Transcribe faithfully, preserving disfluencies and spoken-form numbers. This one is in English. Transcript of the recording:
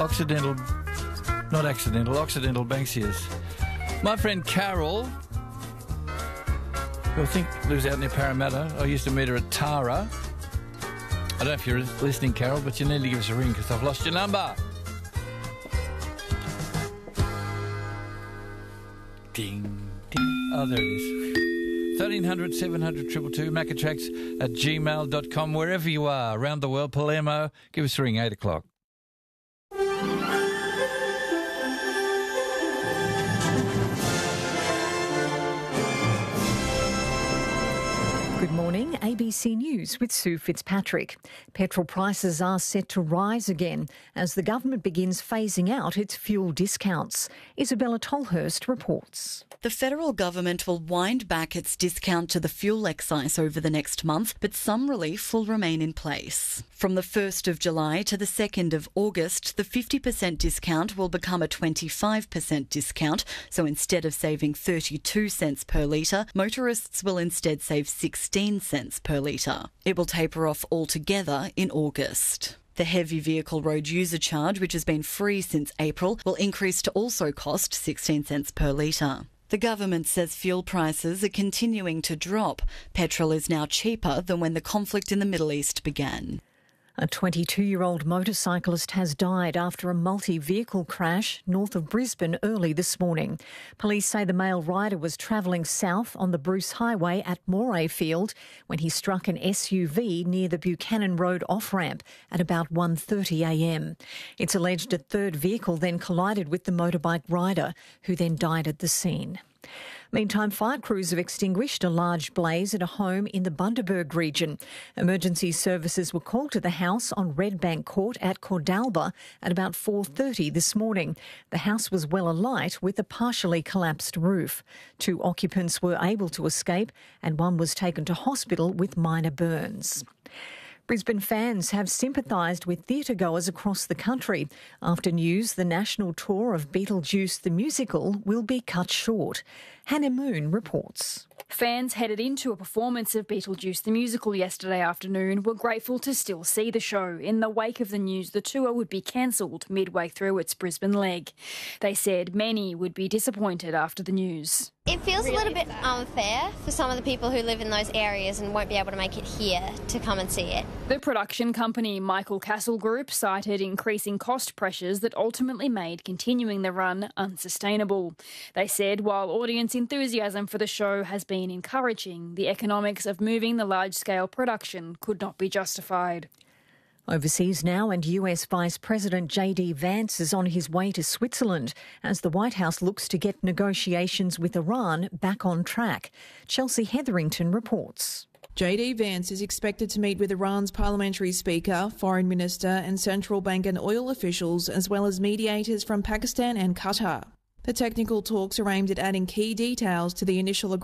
Occidental, not accidental, Occidental Banksias. My friend Carol, who I think lives out near Parramatta. I used to meet her at Tara. I don't know if you're listening, Carol, but you need to give us a ring because I've lost your number. Ding, ding. Oh, there it is. thirteen hundred, seven hundred, two two two, macatracks at gmail dot com. Wherever you are, around the world, Palermo, give us a ring, eight o'clock. Good morning, A B C News with Sue Fitzpatrick. Petrol prices are set to rise again as the government begins phasing out its fuel discounts. Isabella Tolhurst reports. The federal government will wind back its discount to the fuel excise over the next month, but some relief will remain in place. From the first of July to the second of August, the fifty percent discount will become a twenty-five percent discount, so instead of saving thirty-two cents per litre, motorists will instead save sixteen cents per litre. It will taper off altogether in August. The heavy vehicle road user charge, which has been free since April, will increase to also cost sixteen cents per litre. The government says fuel prices are continuing to drop. Petrol is now cheaper than when the conflict in the Middle East began. A twenty-two-year-old motorcyclist has died after a multi-vehicle crash north of Brisbane early this morning. Police say the male rider was travelling south on the Bruce Highway at Morayfield when he struck an S U V near the Buchanan Road off-ramp at about one thirty a m. It's alleged a third vehicle then collided with the motorbike rider, who then died at the scene. Meantime, fire crews have extinguished a large blaze at a home in the Bundaberg region. Emergency services were called to the house on Redbank Court at Cordalba at about four thirty this morning. The house was well alight with a partially collapsed roof. Two occupants were able to escape and one was taken to hospital with minor burns. Brisbane fans have sympathised with theatregoers across the country after news the national tour of Beetlejuice the Musical will be cut short. Hannah Moon reports. Fans headed into a performance of Beetlejuice the Musical yesterday afternoon were grateful to still see the show in the wake of the news the tour would be cancelled midway through its Brisbane leg. They said many would be disappointed after the news. It feels a little bit unfair for some of the people who live in those areas and won't be able to make it here to come and see it. The production company Michael Castle Group cited increasing cost pressures that ultimately made continuing the run unsustainable. They said while audience enthusiasm for the show has been encouraging, the economics of moving the large-scale production could not be justified. Overseas now, and U S Vice President J D Vance is on his way to Switzerland as the White House looks to get negotiations with Iran back on track. Chelsea Hetherington reports. J D Vance is expected to meet with Iran's parliamentary speaker, foreign minister and central bank and oil officials, as well as mediators from Pakistan and Qatar. The technical talks are aimed at adding key details to the initial agreement